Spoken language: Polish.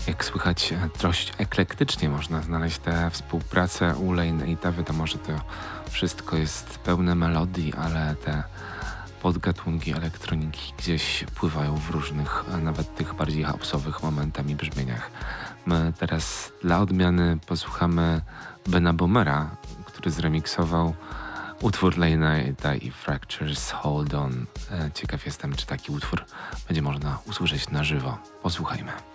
Jak słychać, dość eklektycznie można znaleźć tę współpracę u Lane i wiadomo, że to wszystko jest pełne melodii, ale te podgatunki elektroniki gdzieś pływają w różnych, a nawet tych bardziej house'owych momentami brzmieniach. My teraz dla odmiany posłuchamy Bena Boomera, który zremiksował utwór Lane'a i Fractures Hold On. Ciekaw jestem, czy taki utwór będzie można usłyszeć na żywo. Posłuchajmy.